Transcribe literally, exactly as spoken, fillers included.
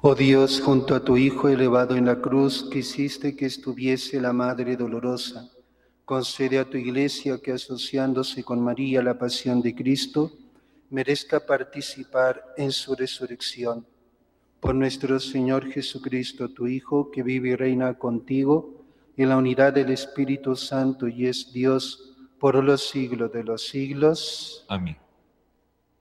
Oh Dios, junto a tu Hijo elevado en la cruz, quisiste que estuviese la Madre dolorosa. Concede a tu Iglesia que, asociándose con María a la pasión de Cristo, merezca participar en su resurrección. Por nuestro Señor Jesucristo, tu Hijo, que vive y reina contigo en la unidad del Espíritu Santo y es Dios por los siglos de los siglos. Amén.